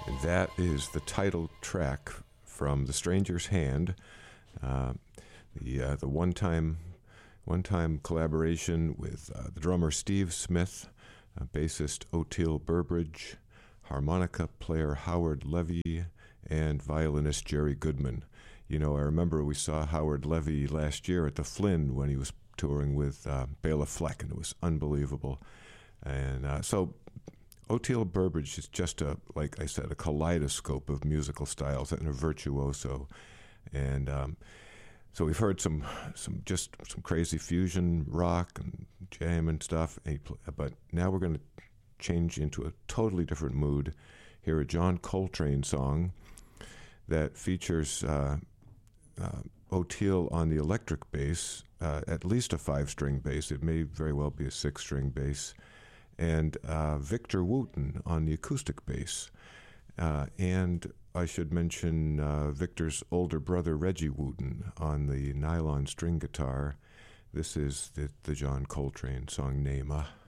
That is the title track from The Stranger's Hand, the one-time collaboration with the drummer Steve Smith, bassist Oteil Burbridge, harmonica player Howard Levy, and violinist Jerry Goodman. You know, I remember we saw Howard Levy last year at the Flynn when he was touring with Bela Fleck, and it was unbelievable. And so Oteil Burbridge is just like I said, a kaleidoscope of musical styles and a virtuoso. And so we've heard some crazy fusion rock and jam and stuff. But now we're going to change into a totally different mood. Hear a John Coltrane song that features Oteil on the electric bass, at least a 5-string bass. It may very well be a 6-string bass. And Victor Wooten on the acoustic bass. And I should mention Victor's older brother, Reggie Wooten, on the nylon string guitar. This is the John Coltrane song, Nema.